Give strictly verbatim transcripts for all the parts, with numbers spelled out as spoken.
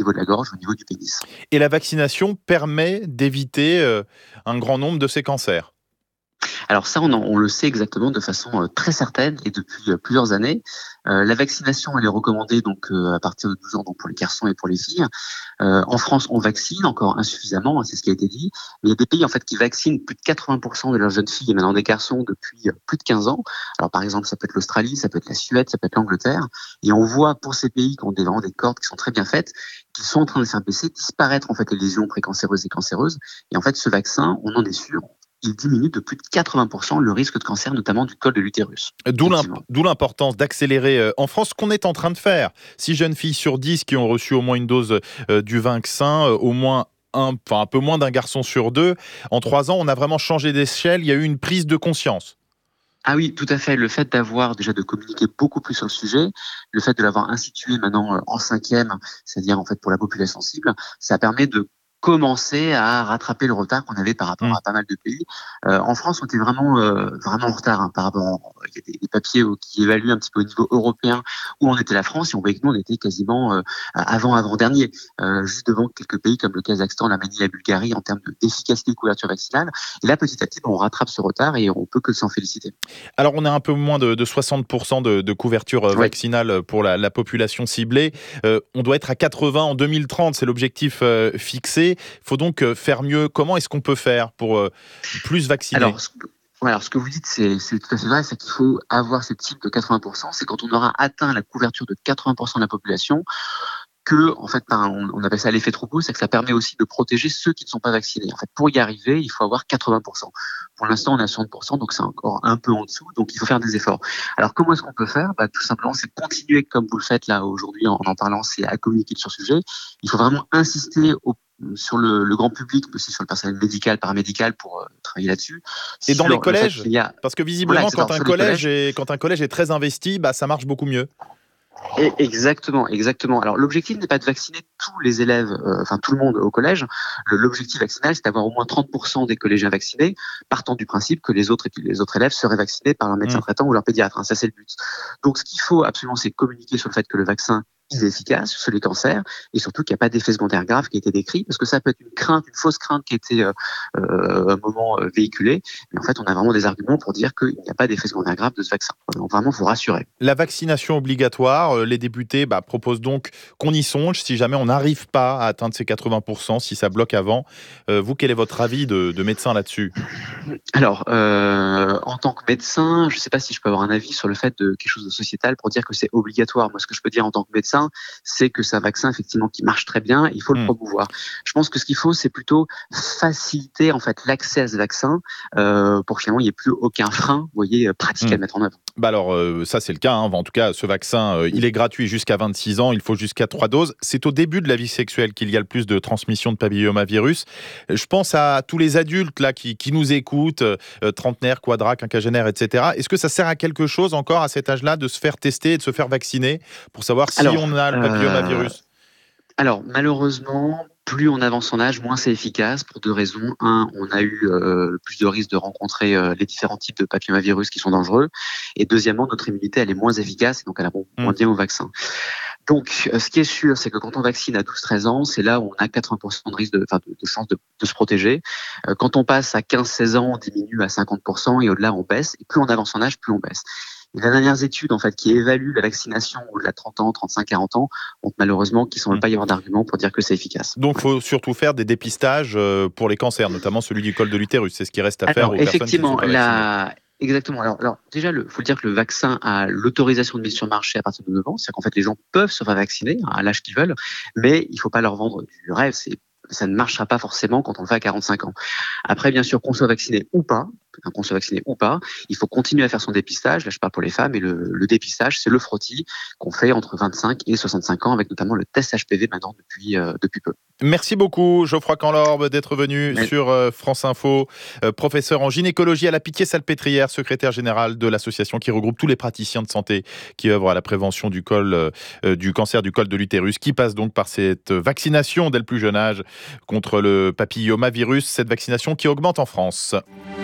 niveau de la gorge, au niveau du pénis. Et la vaccination permet d'éviter euh, un grand nombre de ces cancers. Alors ça, on, en- on le sait exactement de façon euh, très certaine et depuis euh, plusieurs années. Euh, la vaccination, elle est recommandée donc euh, à partir de douze ans, donc pour les garçons et pour les filles. Euh, en France, on vaccine encore insuffisamment, hein, c'est ce qui a été dit. Mais il y a des pays en fait qui vaccinent plus de quatre-vingts pour cent de leurs jeunes filles et maintenant des garçons depuis euh, plus de quinze ans. Alors par exemple, ça peut être l'Australie, ça peut être la Suède, ça peut être l'Angleterre. Et on voit pour ces pays qui ont des, vraiment des cordes qui sont très bien faites, qui sont en train de faire baisser, disparaître en fait les lésions précancéreuses et cancéreuses. Et en fait, ce vaccin, on en est sûr, il diminue de plus de quatre-vingts pour cent le risque de cancer, notamment du col de l'utérus. D'où l'imp- d'où l'importance d'accélérer euh, en France ce qu'on est en train de faire. Six jeunes filles sur dix qui ont reçu au moins une dose euh, du vaccin, euh, au moins un, enfin un peu moins d'un garçon sur deux. En trois ans, on a vraiment changé d'échelle. Il y a eu une prise de conscience. Ah oui, tout à fait. Le fait d'avoir déjà de communiquer beaucoup plus sur le sujet, le fait de l'avoir institué maintenant euh, en cinquième, c'est-à-dire en fait pour la population cible, ça permet de commencer à rattraper le retard qu'on avait par rapport Mmh. à pas mal de pays. Euh, en France, on était vraiment euh, vraiment en retard hein, par rapport. En- il y a des, des papiers euh, qui évaluent un petit peu au niveau européen où en était la France et on voyait que nous on était quasiment euh, avant avant dernier, euh, juste devant quelques pays comme le Kazakhstan, l'Arménie, la Bulgarie en termes de- d'efficacité de couverture vaccinale. Et là, petit à petit, on rattrape ce retard et on peut que s'en féliciter. Alors, on a un peu moins de, de soixante pour cent de, de couverture euh, Oui. vaccinale pour la, la population ciblée. Euh, on doit être à quatre-vingts en deux mille trente, c'est l'objectif euh, fixé. Il faut donc euh, faire mieux. Comment est-ce qu'on peut faire pour euh, plus vacciner? Alors, ce que, ouais, alors, ce que vous dites, c'est c'est tout à fait vrai, c'est qu'il faut avoir cette cible de quatre-vingts pour cent. C'est quand on aura atteint la couverture de quatre-vingts pour cent de la population que, en fait, par- on, on appelle ça l'effet troupeau, c'est que ça permet aussi de protéger ceux qui ne sont pas vaccinés. En fait, pour y arriver, il faut avoir quatre-vingts pour cent. Pour l'instant, on a soixante pour cent, donc c'est encore un peu en dessous, donc il faut faire des efforts. Alors, comment est-ce qu'on peut faire? Bah, tout simplement, c'est continuer comme vous le faites là aujourd'hui en en parlant, c'est à communiquer sur ce sujet. Il faut vraiment insister au- sur le, le grand public, mais aussi sur le personnel médical, paramédical pour euh, travailler là-dessus. Et dans les Sur le fait collèges? qu'il y a, Parce que voilà, visiblement, exactement, quand un sur les collège collèges. est, quand un collège est très investi, bah, ça marche beaucoup mieux. Et exactement, exactement. Alors l'objectif n'est pas de vacciner tous les élèves, euh, enfin tout le monde au collège. Le- L'objectif vaccinal, c'est d'avoir au moins trente pour cent des collégiens vaccinés, partant du principe que les autres, les autres élèves seraient vaccinés par leur médecin Mmh. traitant ou leur pédiatre. Hein, ça, c'est le but. Donc ce qu'il faut absolument, c'est communiquer sur le fait que le vaccin il est efficace sur les cancers et surtout qu'il n'y a pas d'effet secondaire grave qui a été décrit, parce que ça peut être une crainte, une fausse crainte qui a été euh, euh, un moment euh, véhiculée. Mais en fait, on a vraiment des arguments pour dire qu'il n'y a pas d'effet secondaire grave de ce vaccin. Donc vraiment, il faut rassurer. La vaccination obligatoire, euh, les députés bah, proposent donc qu'on y songe si jamais on n'arrive pas à atteindre ces quatre-vingts pour cent, si ça bloque avant. Euh, vous, quel est votre avis de, de médecin là-dessus? Alors, euh, en tant que médecin, je ne sais pas si je peux avoir un avis sur le fait de quelque chose de sociétal pour dire que c'est obligatoire. Moi, ce que je peux dire en tant que médecin, c'est que c'est un vaccin effectivement qui marche très bien. Il faut le Hmm. promouvoir. Je pense que ce qu'il faut, c'est plutôt faciliter en fait l'accès à ce vaccin euh, pour que finalement il n'y ait plus aucun frein, vous voyez, pratique Hmm. à mettre en œuvre. Bah alors, euh, ça c'est le cas. Hein. En tout cas, ce vaccin, euh, il est gratuit jusqu'à vingt-six ans. Il faut jusqu'à trois doses. C'est au début de la vie sexuelle qu'il y a le plus de transmission de papillomavirus. Euh, Je pense à tous les adultes là qui, qui nous écoutent, euh, trentenaires, quadra, quinquagénaires, et cetera. Est-ce que ça sert à quelque chose encore à cet âge-là de se faire tester et de se faire vacciner pour savoir si Alors, on a le euh, papillomavirus? Alors, malheureusement, plus on avance en âge, moins c'est efficace pour deux raisons. Un, on a eu euh, le plus de risques de rencontrer euh, les différents types de papillomavirus qui sont dangereux. Et deuxièmement, notre immunité, elle est moins efficace, et donc elle répond moins Hmm. bien au vaccin. Donc, euh, ce qui est sûr, c'est que quand on vaccine à douze treize ans, c'est là où on a quatre-vingts pour cent de risque de, enfin, de, de chance de, de se protéger. Euh, quand on passe à quinze seize ans, on diminue à cinquante pour cent et au-delà, on baisse. Et plus on avance en âge, plus on baisse. Et les dernières études, en fait, qui évaluent la vaccination au-delà de trente ans, trente-cinq, quarante ans, montrent malheureusement qu'il ne semble Hmm. pas y avoir d'argument pour dire que c'est efficace. Donc, il faut surtout faire des dépistages euh, pour les cancers, notamment celui du col de l'utérus. C'est ce qui reste à faire Alors, aux personnes qui ne sont effectivement, pas vaccinées. la... Exactement. Alors, alors déjà, il faut dire que le vaccin a l'autorisation de mise sur le marché à partir de neuf ans. C'est-à-dire qu'en fait, les gens peuvent se faire vacciner à l'âge qu'ils veulent, mais il ne faut pas leur vendre du rêve. C'est... Ça ne marchera pas forcément quand on le fait à quarante-cinq ans. Après, bien sûr, qu'on soit vacciné ou pas, hein, qu'on soit vacciné ou pas, il faut continuer à faire son dépistage. Là, je parle pour les femmes, et le, le dépistage, c'est le frottis qu'on fait entre vingt-cinq et soixante-cinq ans, avec notamment le test H P V maintenant depuis, euh, depuis peu. Merci beaucoup, Geoffroy Canlorbe, d'être venu Mais... sur euh, France Info, euh, professeur en gynécologie à la Pitié-Salpêtrière, secrétaire général de l'association qui regroupe tous les praticiens de santé qui œuvrent à la prévention du col, euh, du cancer du col de l'utérus, qui passe donc par cette vaccination dès le plus jeune âge contre le papillomavirus, cette vaccination qui augmente en France.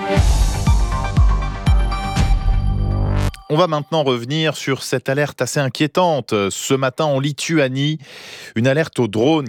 On va maintenant revenir sur cette alerte assez inquiétante. Ce matin en Lituanie, une alerte au drone